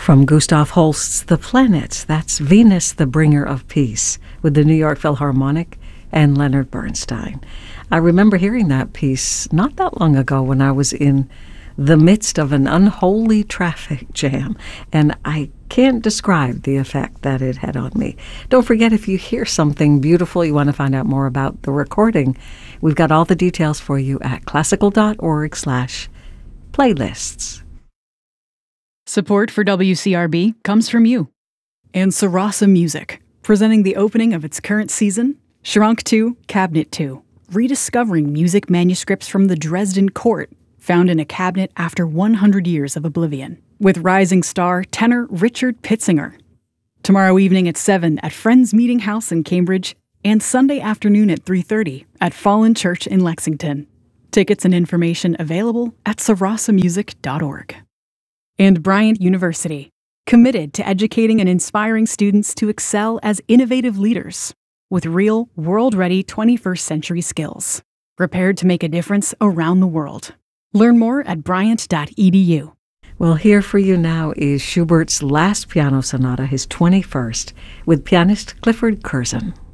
From Gustav Holst's The Planet, that's Venus, the Bringer of Peace, with the New York Philharmonic and Leonard Bernstein. I remember hearing that piece not that long ago when I was in the midst of an unholy traffic jam, and I can't describe the effect that it had on me. Don't forget, if you hear something beautiful, you want to find out more about the recording, we've got all the details for you at classical.org/playlists. Support for WCRB comes from you and Sarasa Music, presenting the opening of its current season, Shrunk 2, Cabinet 2, rediscovering music manuscripts from the Dresden court, found in a cabinet after 100 years of oblivion, with rising star tenor Richard Pitzinger. Tomorrow evening at 7 at Friends Meeting House in Cambridge, and Sunday afternoon at 3:30 at Fallen Church in Lexington. Tickets and information available at sarasamusic.org. And Bryant University, committed to educating and inspiring students to excel as innovative leaders with real, world-ready 21st century skills, prepared to make a difference around the world. Learn more at bryant.edu. Well, here for you now is Schubert's last piano sonata, his 21st, with pianist Clifford Curzon.